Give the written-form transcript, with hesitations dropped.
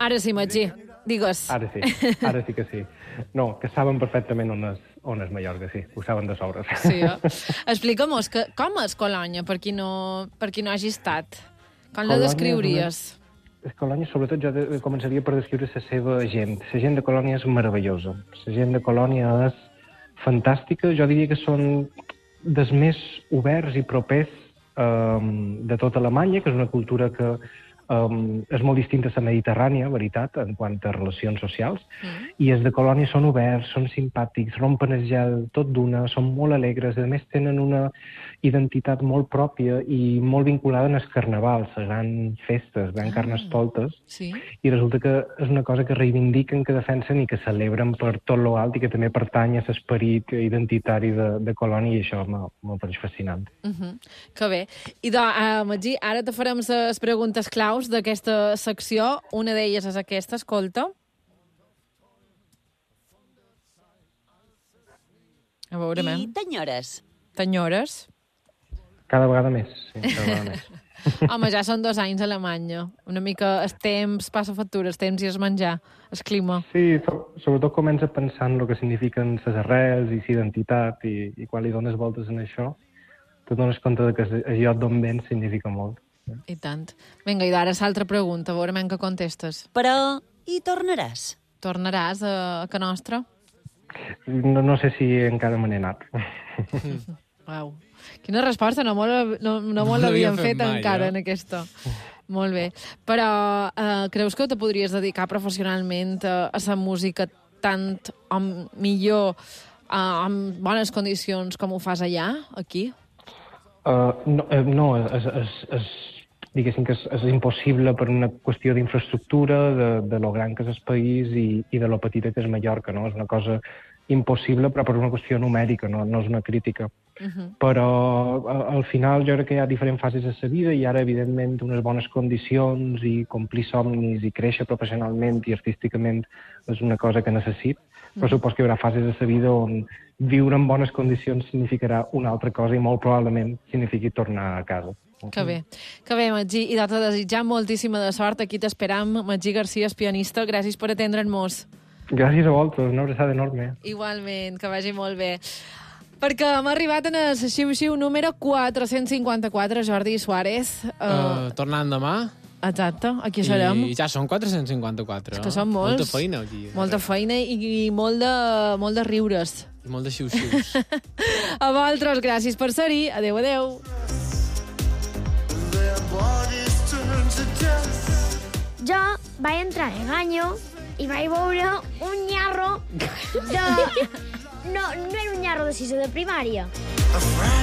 Ara sí, Magí, digues. Ara sí que sí. No, que saben perfectament on és Mallorca, sí, ho saben de sobres. Sí, Explica'm-nos, com és Colònia, per qui no hagi estat? Com la descriuries? Colònia, sobretot, jo començaria per descriure la seva gent. La gent de Colònia és meravellosa. La gent de Colònia és fantàstica. Jo diria que són dels més oberts i propers de tota Alemanya, que és una cultura que és molt distinta a la mediterrània, veritat, en quant a relacions socials, i els de Colònia són oberts, són simpàtics, rompen el gel tot d'una, són molt alegres, a més tenen una identitat molt pròpia i molt vinculada en els carnavals, les grans festes, grans carnestoltes, i resulta que és una cosa que reivindiquen, que defensen i que celebren per tot lo alt i que també pertany a l'esperit identitari de Colònia, i això m'ho pareix fascinant. Que bé. I Magí, ara te farem les preguntes claus d'aquesta secció. Una d'elles és aquesta, escolta. A veure, I t'enyores? T'enyores? Cada vegada més, sí, cada vegada més. Home, ja són 2 anys a Alemanya. Una mica el temps passa factura, el temps i el menjar, el clima. Sí, sobretot comença pensant el que signifiquen les arrels i l'identitat, i quan li dones voltes en això, te dones compte que el lloc d'on vens significa molt. I tant. Vinga, i d'ara l'altra pregunta, a veure què contestes. Però hi tornaràs? Tornaràs a Ca Nostra? No sé si encara me n'he anat. Uau. Quina resposta, no me l'havien fet encara en aquesta. Molt bé. Però creus que te podries dedicar professionalment a la música tant o millor amb bones condicions com ho fas allà, aquí? No, diguéssim que és impossible per una qüestió d'infraestructura, de lo gran que és el país i de lo petita que és Mallorca, no? És una cosa impossible, però per una qüestió numèrica, no és una crítica. Però al final jo crec que hi ha diferents fases de la vida i ara, evidentment, unes bones condicions i complir somnis i créixer professionalment i artísticament és una cosa que necessito. Però supos que hi haurà fases de la vida on viure en bones condicions significarà una altra cosa i molt probablement signifiqui tornar a casa. Que bé, Magí. I de desitjar moltíssima de sort. Aquí t'esperam. Magí Garcia, pianista. Gràcies per atendre'ns. Gràcies a vosaltres, una abraçada enorme. Igualment, que vagi molt bé. Perquè hem arribat en el xiu-xiu número 454, Jordi Suárez. Tornant demà. Exacte, aquí serem. I ja són 454. És que són molts. Molta feina aquí. Molta feina i molt de riures. I molt de xiu-xius. A vosaltres, gràcies per ser-hi. Adéu, adéu. Jo vaig entrar en el baño i vaig veure un nyarro de... No era un nyarro de 6 de primària.